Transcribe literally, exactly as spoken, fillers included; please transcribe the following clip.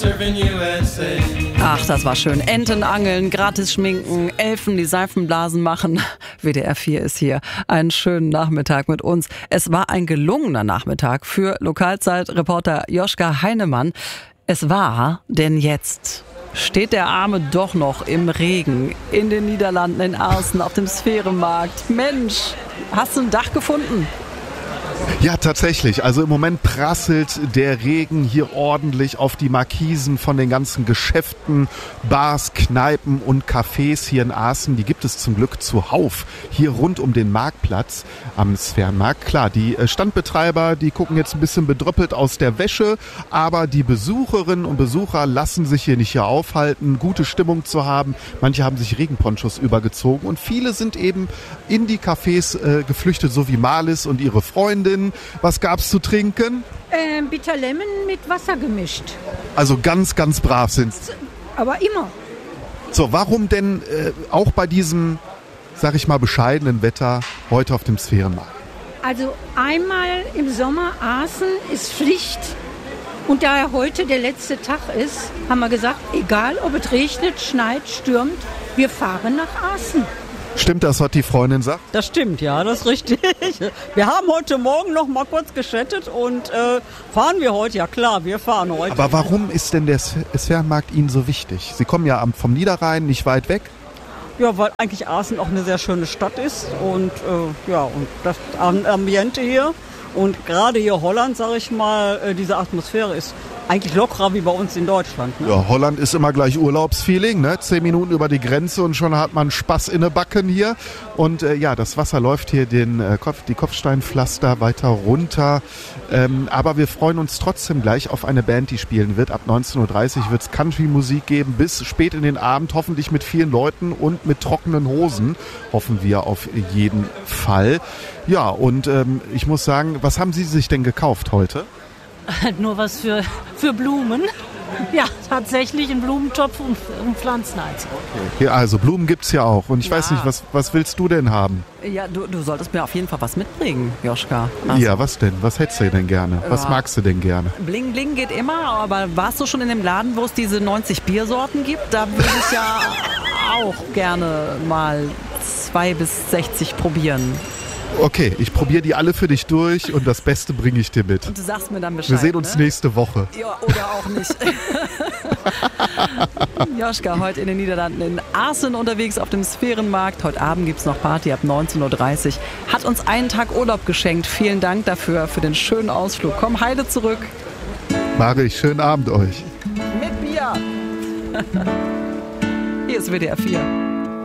Ach, das war schön. Enten angeln, gratis schminken, Elfen, die Seifenblasen machen. W D R vier ist hier. Einen schönen Nachmittag mit uns. Es war ein gelungener Nachmittag für Lokalzeit-Reporter Joschka Heinemann. Es war, denn jetzt steht der Arme doch noch im Regen in den Niederlanden, in Aarsen, auf dem Sphärenmarkt. Mensch, hast du ein Dach gefunden? Ja, tatsächlich. Also im Moment prasselt der Regen hier ordentlich auf die Markisen von den ganzen Geschäften, Bars, Kneipen und Cafés hier in Aarsen. Die gibt es zum Glück zuhauf hier rund um den Marktplatz am Sphärenmarkt. Klar, die Standbetreiber, die gucken jetzt ein bisschen bedröppelt aus der Wäsche, aber die Besucherinnen und Besucher lassen sich hier nicht hier aufhalten, gute Stimmung zu haben. Manche haben sich Regenponchos übergezogen und viele sind eben in die Cafés äh, geflüchtet, so wie Marlis und ihre Freundin. Was gab's zu trinken? Ähm, Bitter Lemon mit Wasser gemischt. Also ganz, ganz brav sind. Aber immer. So, warum denn äh, auch bei diesem, sag ich mal, bescheidenen Wetter heute auf dem Sphärenmarkt? Also einmal im Sommer Aarsen ist Pflicht. Und da heute der letzte Tag ist, haben wir gesagt, egal ob es regnet, schneit, stürmt, wir fahren nach Aarsen. Stimmt das, was die Freundin sagt? Das stimmt, ja, das ist richtig. Wir haben heute Morgen noch mal kurz geschattet und äh, fahren wir heute? Ja klar, wir fahren heute. Aber warum ist denn der Sphärenmarkt Ihnen so wichtig? Sie kommen ja vom Niederrhein, nicht weit weg. Ja, weil eigentlich Aarsen auch eine sehr schöne Stadt ist und äh, ja, und das Ambiente hier und gerade hier Holland, sage ich mal, äh, diese Atmosphäre ist eigentlich lockerer wie bei uns in Deutschland. Ne? Ja, Holland ist immer gleich Urlaubsfeeling, ne? Zehn Minuten über die Grenze und schon hat man Spaß in den Backen hier. Und äh, ja, das Wasser läuft hier den äh, Kopf, die Kopfsteinpflaster weiter runter. Ähm, aber wir freuen uns trotzdem gleich auf eine Band, die spielen wird. Ab neunzehn Uhr dreißig wird es Country-Musik geben, bis spät in den Abend, hoffentlich mit vielen Leuten und mit trockenen Hosen, hoffen wir auf jeden Fall. Ja, und ähm, ich muss sagen, was haben Sie sich denn gekauft heute? Halt nur was für, für Blumen. Ja, tatsächlich ein Blumentopf und, und Pflanzenheiz. Okay. Ja, also Blumen gibt's ja auch. Und ich ja. weiß nicht, was, was willst du denn haben? Ja, du, du solltest mir auf jeden Fall was mitbringen, Joschka. Also, ja, was denn? Was hättest du denn gerne? Was ja. magst du denn gerne? Bling Bling geht immer, aber warst du schon in dem Laden, wo es diese neunzig Biersorten gibt? Da würde ich ja auch gerne mal zwei bis sechzig probieren. Okay, ich probiere die alle für dich durch und das Beste bringe ich dir mit. Und du sagst mir dann Bescheid. Wir sehen uns ne? nächste Woche. Ja, oder auch nicht. Joschka, heute in den Niederlanden in Aarsen unterwegs auf dem Sphärenmarkt. Heute Abend gibt es noch Party ab neunzehn Uhr dreißig. Hat uns einen Tag Urlaub geschenkt. Vielen Dank dafür, für den schönen Ausflug. Komm heile zurück. Mach ich. Schönen Abend euch. Mit Bier. Hier ist W D R vier.